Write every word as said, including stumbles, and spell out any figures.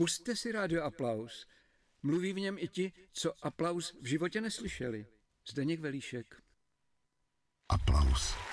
Pusťte si rádio Aplaus. Mluví v něm i ti, co Aplaus v životě neslyšeli. Zdeněk Velíšek. Aplaus.